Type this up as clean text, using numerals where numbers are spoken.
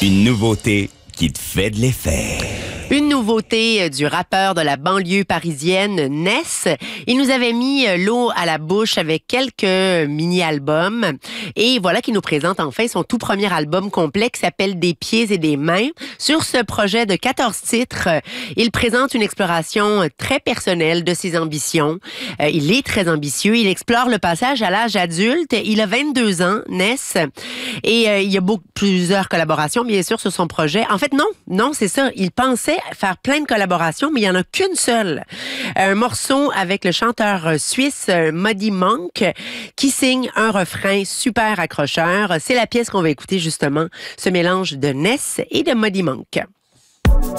Une nouveauté qui te fait de l'effet. Une nouveauté du rappeur de la banlieue parisienne, Ness. Il nous avait mis l'eau à la bouche avec quelques mini-albums. Et voilà qu'il nous présente enfin son tout premier album complet qui s'appelle Des pieds et des mains. Sur ce projet de 14 titres, il présente une exploration très personnelle de ses ambitions. Il est très ambitieux. Il explore le passage à l'âge adulte. Il a 22 ans, Ness. Et il y a plusieurs collaborations, bien sûr, sur son projet. En fait, non, c'est ça. Il pensait faire plein de collaborations, mais il n'y en a qu'une seule. Un morceau avec le chanteur suisse Muddy Monk qui signe un refrain super accrocheur. C'est la pièce qu'on va écouter justement, ce mélange de Ness et de Muddy Monk.